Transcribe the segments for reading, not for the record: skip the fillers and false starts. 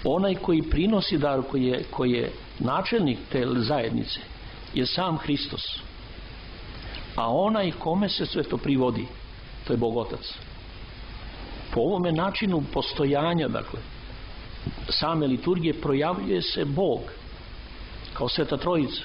Onaj koji prinosi dar, koji je načelnik te zajednice, je sam Hristos. A onaj kome se sve to privodi, to je Bog Otac. Po ovome načinu postojanja, dakle, same liturgije, projavljuje se Bog kao Sveta Trojica.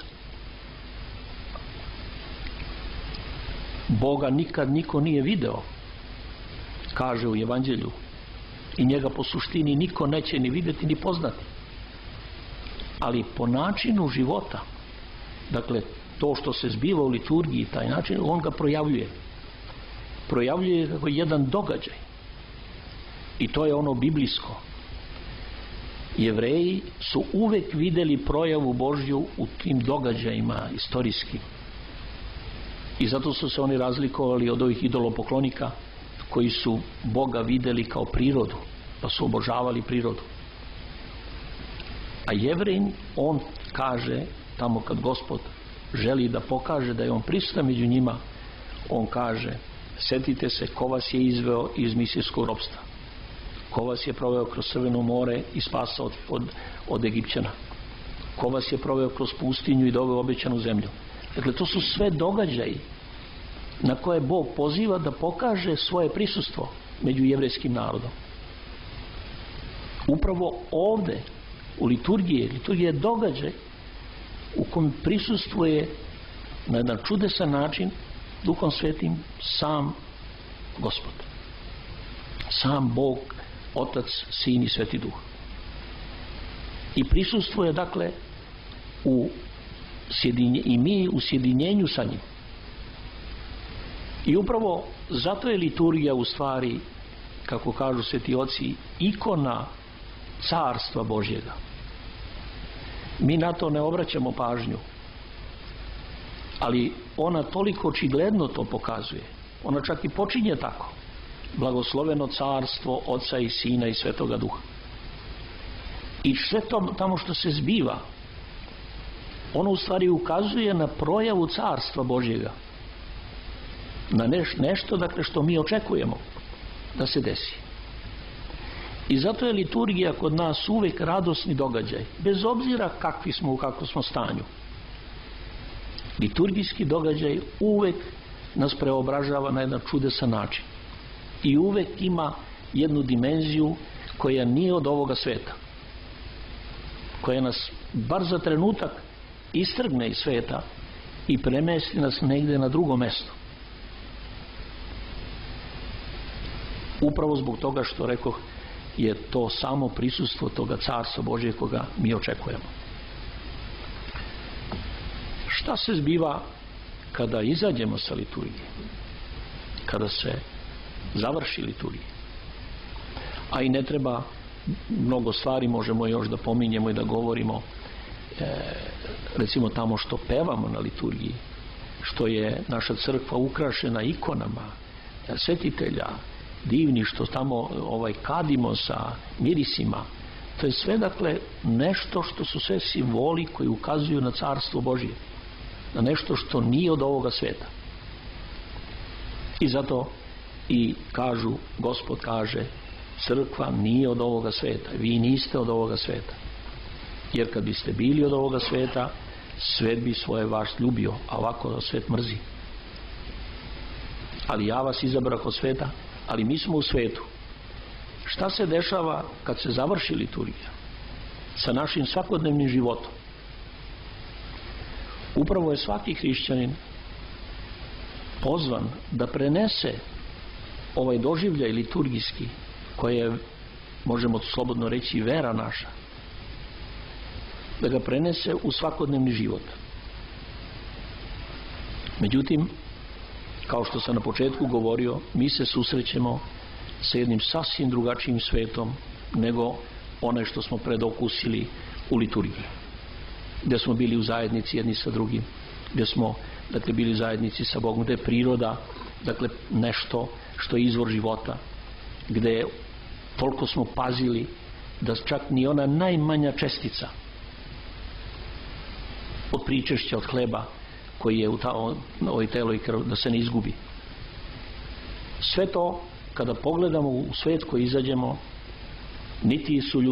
Boga nikad niko nije video, kaže u Evanđelju, i njega po suštini niko neće ni vidjeti ni poznati. Ali po načinu života, dakle, to što se zbiva u liturgiji, taj način, on ga projavljuje. Projavljuje kako jedan događaj. I to je ono biblijsko. Jevreji su uvek vidjeli projavu Božju u tim događajima istorijskim. I zato su se oni razlikovali od ovih idolopoklonika koji su Boga vidjeli kao prirodu, pa su obožavali prirodu. A Jevrejin, on kaže, tamo kad Gospod želi da pokaže da je on prisutan među njima, on kaže: setite se ko vas je izveo iz misijskog ropstva, ko vas je proveo kroz Crveno more i spasao od Egipćana, ko vas je proveo kroz pustinju i doveo obećanu zemlju. Dakle, to su sve događaji na koje Bog poziva da pokaže svoje prisustvo među jevrejskim narodom. Upravo ovde u liturgiji je događaj u kojem prisustvuje na jedan čudesan način Duhom Svetim sam Gospod, sam Bog, Otac, Sin i Sveti Duh. I prisustvuje, dakle, i mi u sjedinjenju sa njim. I upravo zato je liturgija u stvari, kako kažu sveti oci, ikona carstva Božjega. Mi na to ne obraćamo pažnju, ali ona toliko očigledno to pokazuje. Ona čak i počinje tako: blagosloveno carstvo Oca i Sina i Svetoga Duha. I sve to tamo što se zbiva, ono u stvari ukazuje na projavu carstva Božjega, na nešto, dakle, što mi očekujemo da se desi. I zato je liturgija kod nas uvek radosni događaj, bez obzira kakvi smo, u kakvom smo stanju. Liturgijski događaj uvek nas preobražava na jedan čudesan način i uvek ima jednu dimenziju koja nije od ovoga sveta, koja nas bar za trenutak istrgne iz sveta i premesti nas negde na drugo mesto. Upravo zbog toga što rekoh, je to samo prisustvo toga carstva Božje koga mi očekujemo. Šta se zbiva kada izađemo sa liturgije, kada se završi liturgija? A i ne treba mnogo stvari, možemo još da pominjemo i da govorimo, recimo tamo što pevamo na liturgiji, što je naša crkva ukrašena ikonama svetitelja, divni, što tamo kadimo sa mirisima. To je sve, dakle, nešto što su sve simboli koji ukazuju na carstvo Božje, na nešto što nije od ovoga sveta. I zato i kažu, Gospod kaže, crkva nije od ovoga sveta, vi niste od ovoga sveta. Jer kad biste bili od ovoga sveta, svet bi svoje vas ljubio, a ovako svet mrzi. Ali ja vas izabrah od sveta, ali mi smo u svetu. Šta se dešava kad se završi liturgija sa našim svakodnevnim životom? Upravo je svaki hrišćanin pozvan da prenese ovaj doživljaj liturgijski, koji je, možemo slobodno reći, vera naša, da ga prenese u svakodnevni život. Međutim, kao što sam na početku govorio, mi se susrećemo sa jednim sasvim drugačijim svetom nego onaj što smo predokusili u liturgiji, gdje smo bili u zajednici jedni sa drugim, gdje smo, dakle, bili u zajednici sa Bogom, gdje je priroda, dakle, nešto što je izvor života, gdje toliko smo pazili da čak ni ona najmanja čestica od pričešća, od hleba koji je u ovoj telo i krv, da se ne izgubi. Sve to, kada pogledamo u svet koji izađemo, niti su ljudi